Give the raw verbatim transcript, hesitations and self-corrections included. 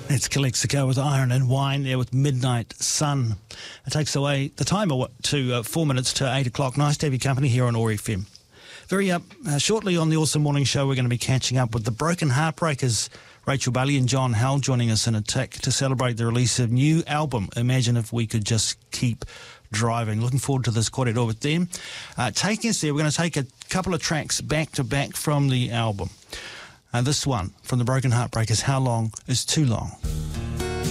It's Calexico with Iron and Wine there with Midnight Sun. It takes away the time to uh, four minutes to eight o'clock. Nice to have your company here on O A R F M. Very up uh, shortly on the Awesome Morning Show, we're going to be catching up with the Broken Heartbreakers, Rachel Bailey and John Howell, joining us in a tick to celebrate the release of new album, Imagine If We Could Just Keep Driving. Looking forward to this corridor with them. Uh, taking us there, we're going to take a couple of tracks back to back from the album. Uh, this one from the Broken Heartbreakers, How Long Is Too Long.